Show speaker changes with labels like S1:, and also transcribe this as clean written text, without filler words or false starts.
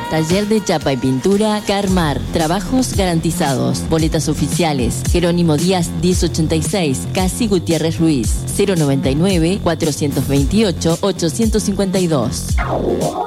S1: Taller de chapa y pintura Carmar. Trabajos garantizados. Boletas oficiales. Jerónimo Díaz 1086, Casi Gutiérrez Ruiz. 099 428 852.